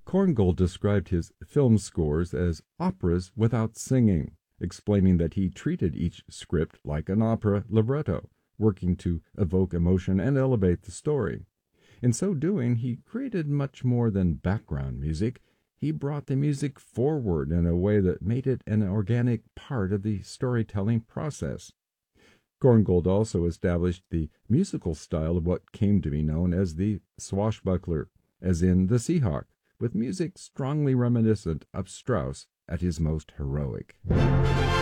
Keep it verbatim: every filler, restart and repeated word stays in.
Korngold described his film scores as operas without singing, explaining that he treated each script like an opera libretto, working to evoke emotion and elevate the story. In so doing, he created much more than background music. He brought the music forward in a way that made it an organic part of the storytelling process. Korngold also established the musical style of what came to be known as the swashbuckler, as in the Seahawk, with music strongly reminiscent of Strauss at his most heroic.